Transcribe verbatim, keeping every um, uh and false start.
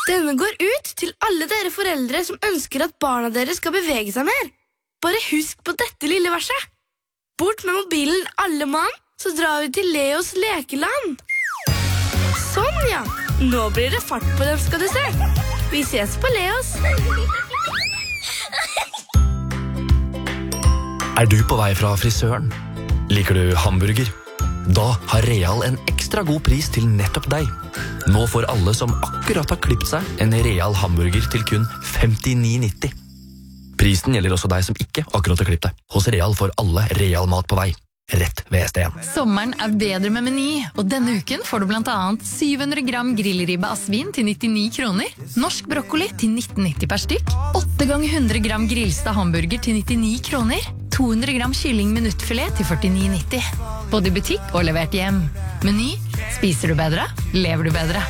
Denne går ut til alle dere foreldre som ønsker at barna deres skal bevege seg mer. Bare husk på dette lille verset. Bort med mobilen alle mann, så drar vi til Leos lekeland. Sånn, ja. Nå blir det fart på dem, skal du se. Vi ses på Leos. Er du på vei fra frisøren? Liker du hamburger? Da har Real en ekstra god pris til nettopp deg. Nå får alle som akkurat har klippet seg en Real hamburger til kun femtini nitti. Prisen gjelder også deg som ikke akkurat har klippet deg. Hos Real får alle Real mat på vei. Rett ved S D en. Sommeren er bedre med Meny, og denne uken får du blant annet syv hundre gram grillribbe av svin til nittini kroner, norsk brokkoli til nitten nitti per stykk, åtte ganger hundre gram grillstad hamburger til nittini kroner, to hundre gram kylling minuttfilet til førtini nitti. Både i butikk og levert hjem. Meny, spiser du bedre, lever du bedre.